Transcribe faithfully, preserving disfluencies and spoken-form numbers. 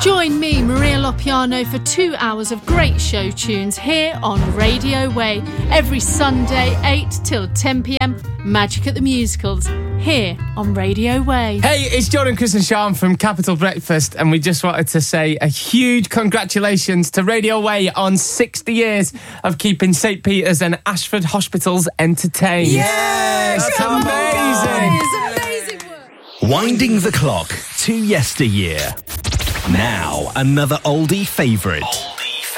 Join me, Maria Lopiano, for two hours of great show tunes here on Radio Way. Every Sunday, eight till ten p.m, Magic at the Musicals, here on Radio Way. Hey, it's Jordan, Chris and Sean from Capital Breakfast, and we just wanted to say a huge congratulations to Radio Way on sixty years of keeping St Peter's and Ashford hospitals entertained. Yes! That's amazing! It's amazing work. Winding the clock to yesteryear. Now, another oldie favourite.